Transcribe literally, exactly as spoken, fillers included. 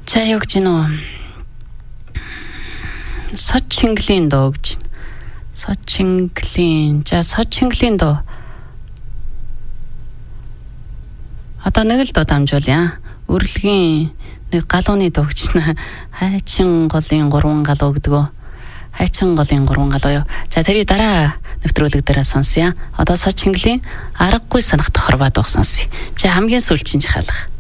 За юу гэж нөө Сочинглын доо гэж. Сочинглын. За Сочинглын доо. Одоо нэг л доо дамжуулъя. Өрлөгийн нэг галууны доо гэж нэ. Хайчин голын гурван галуу гэдгөө. Хайчин голын гурван галуу юу. За тэрийг дараа нэвтрүүлэг дээр сонсъё. Одоо Сочинглын аргагүй санах тохор бад уг сонсъё. За хамгийн сүүлчийн жихалах.